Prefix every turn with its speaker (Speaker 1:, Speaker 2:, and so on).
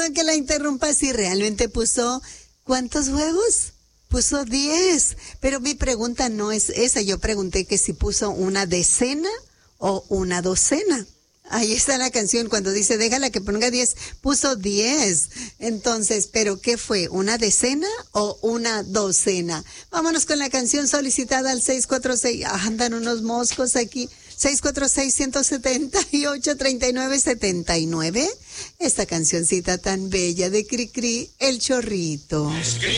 Speaker 1: Perdón que la interrumpa, si realmente puso, ¿cuántos huevos? Puso 10, pero mi pregunta no es esa, yo pregunté que si puso una decena o una docena. Ahí está la canción, cuando dice, déjala que ponga 10, puso 10. Entonces, ¿pero qué fue? ¿Una decena o una docena? Vámonos con la canción solicitada al 646. Andan unos moscos aquí. 646-178-3979. Esta cancioncita tan bella de Cricri, El Chorrito.